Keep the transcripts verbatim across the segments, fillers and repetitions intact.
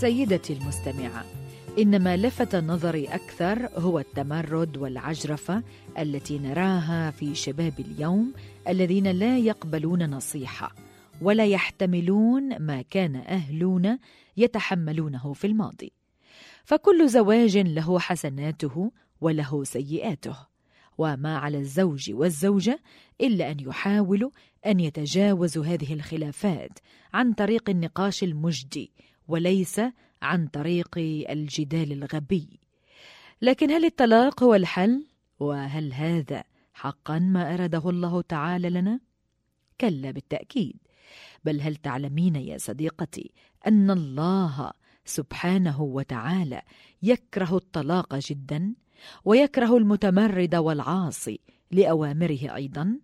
سيدتي المستمعة، إنما لفت نظري أكثر هو التمرد والعجرفة التي نراها في شباب اليوم الذين لا يقبلون نصيحة ولا يحتملون ما كان أهلنا يتحملونه في الماضي. فكل زواج له حسناته وله سيئاته، وما على الزوج والزوجة إلا أن يحاولوا أن يتجاوزوا هذه الخلافات عن طريق النقاش المجدي وليس عن طريق الجدال الغبي. لكن هل الطلاق هو الحل؟ وهل هذا حقا ما أراده الله تعالى لنا؟ كلا بالتأكيد. بل هل تعلمين يا صديقتي أن الله سبحانه وتعالى يكره الطلاق جدا، ويكره المتمرد والعاصي لأوامره أيضا؟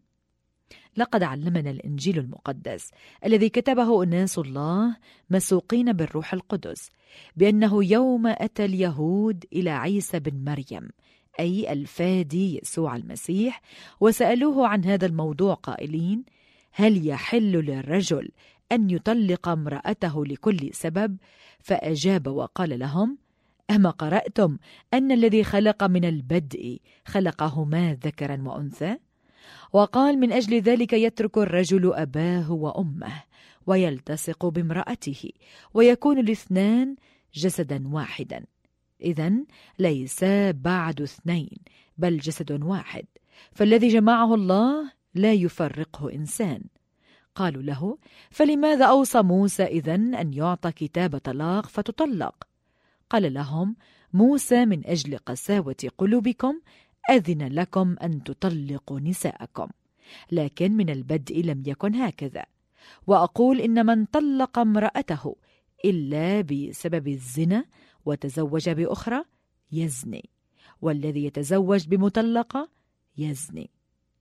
لقد علمنا الإنجيل المقدس الذي كتبه أناس الله مسوقين بالروح القدس بأنه يوم أتى اليهود إلى عيسى بن مريم أي الفادي يسوع المسيح وسألوه عن هذا الموضوع قائلين: هل يحل للرجل أن يطلق امرأته لكل سبب؟ فأجاب وقال لهم: أما قرأتم أن الذي خلق من البدء خلقهما ذكرا وأنثى؟ وقال: من أجل ذلك يترك الرجل أباه وأمه ويلتصق بامرأته ويكون الاثنان جسدا واحدا. إذن ليس بعد اثنين بل جسد واحد، فالذي جمعه الله لا يفرقه إنسان. قالوا له: فلماذا أوصى موسى إذن أن يعطى كتاب طلاق فتطلق؟ قال لهم: موسى من أجل قساوة قلوبكم أذن لكم أن تطلقوا نساءكم، لكن من البدء لم يكن هكذا. وأقول إن من طلق امرأته إلا بسبب الزنا وتزوج بأخرى يزني، والذي يتزوج بمطلقة يزني.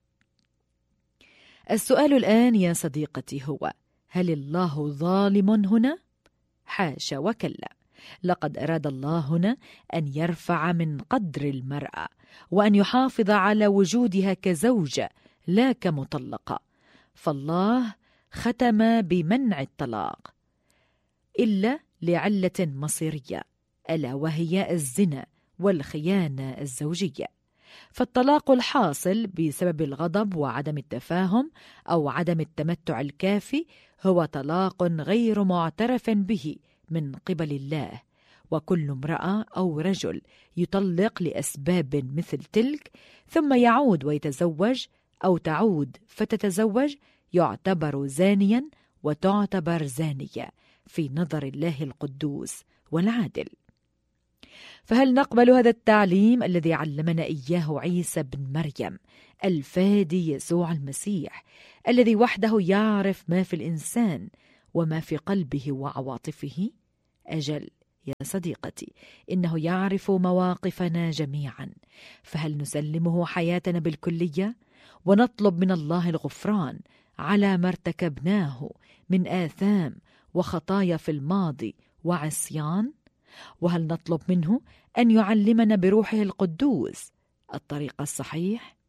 السؤال الآن يا صديقتي هو: هل الله ظالم هنا؟ حاشا وكلا. لقد أراد الله هنا أن يرفع من قدر المرأة وأن يحافظ على وجودها كزوجة لا كمطلقة. فالله ختم بمنع الطلاق إلا لعلة مصيرية، ألا وهي الزنا والخيانة الزوجية. فالطلاق الحاصل بسبب الغضب وعدم التفاهم أو عدم التمتع الكافي هو طلاق غير معترف به من قبل الله. وكل امرأة أو رجل يطلق لأسباب مثل تلك ثم يعود ويتزوج أو تعود فتتزوج يعتبر زانيا وتعتبر زانية في نظر الله القدوس والعادل. فهل نقبل هذا التعليم الذي علمنا إياه عيسى بن مريم الفادي يسوع المسيح الذي وحده يعرف ما في الإنسان وما في قلبه وعواطفه؟ أجل يا صديقتي، إنه يعرف مواقفنا جميعا. فهل نسلمه حياتنا بالكلية ونطلب من الله الغفران على ما ارتكبناه من آثام وخطايا في الماضي وعصيان؟ وهل نطلب منه أن يعلمنا بروحه القدوس الطريق الصحيح